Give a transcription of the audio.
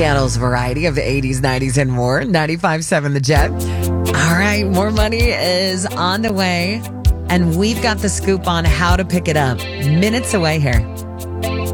Channel's variety of the 80s, 90s, and more. 95.7 The Jet. All right, more money is on the way, and we've got the scoop on how to pick it up. Minutes away here.